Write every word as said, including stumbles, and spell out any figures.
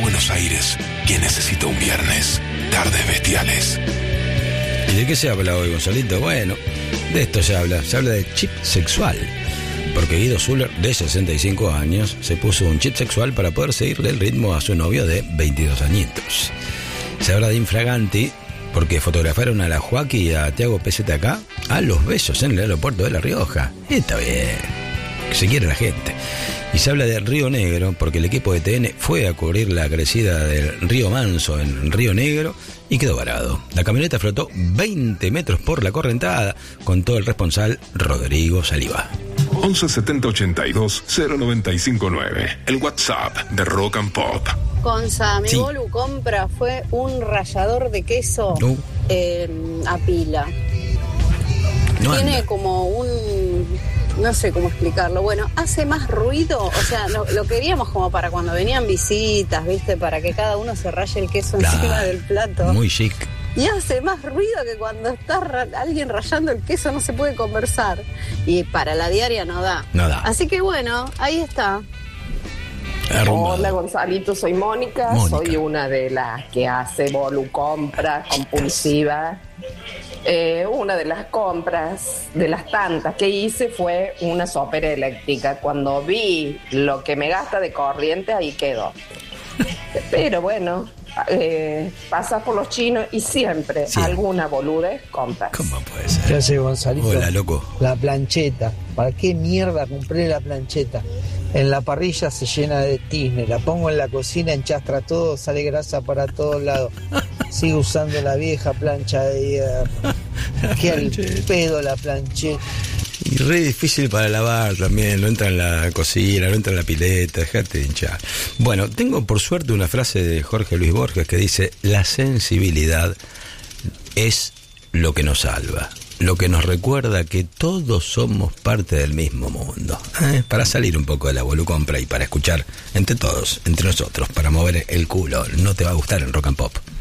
Buenos Aires, quien necesita un viernes. Tardes Bestiales. ¿Y de qué se habla hoy, Gonzalito? Bueno, de esto se habla. Se habla de chip sexual. Porque Guido Zuller, de sesenta y cinco años, se puso un chip sexual para poder seguirle el ritmo a su novio de veintidós añitos. Se habla de infraganti porque fotografaron a la Joaquí y a Tiago P Z K a los besos en el aeropuerto de La Rioja. Está bien, que se quiere la gente. Y se habla de Río Negro porque el equipo de T N fue a cubrir la crecida del río Manso en Río Negro y quedó varado. La camioneta flotó veinte metros por la correntada, contó el responsable Rodrigo Saliba. once setenta ochenta y dos cero noventa y cinco nueve. El WhatsApp de Rock and Pop. Consa, mi Sí. bolu compra fue un rallador de queso No. eh, a pila. No Tiene anda. como un... no sé cómo explicarlo. Bueno, hace más ruido, o sea, lo, lo queríamos como para cuando venían visitas, ¿viste? Para que cada uno se raye el queso Claro, encima del plato. muy chic. Y hace más ruido que cuando está ra- alguien rayando el queso, no se puede conversar. Y para la diaria no da. No da. Así que bueno, ahí está. Arrumbado. Hola Gonzalito, soy Mónica, Mónica. soy una de las que hace volu compras compulsivas. Eh, una de las compras, de las tantas que hice, fue una sopera eléctrica. Cuando vi lo que me gasta de corriente, ahí quedó. Pero bueno, eh, pasas por los chinos y siempre Sí. alguna boludez compras. ¿Cómo puede ser? ¿Qué hace, Gonzalito? Hola, loco. La plancheta. ¿Para qué mierda compré la plancheta? En la parrilla se llena de tizne. La pongo en la cocina, enchastra todo, sale grasa para todos lados. Sigo usando la vieja plancha de hierro. Qué al pedo la plancheta. Y re difícil para lavar también, no entra en la cocina, no entra en la pileta, dejate de hinchar. Bueno, tengo por suerte una frase de Jorge Luis Borges que dice: la sensibilidad es lo que nos salva, lo que nos recuerda que todos somos parte del mismo mundo. ¿Eh? Para salir un poco de la volucompra y para escuchar entre todos, entre nosotros, para mover el culo, no te va a gustar en Rock and Pop.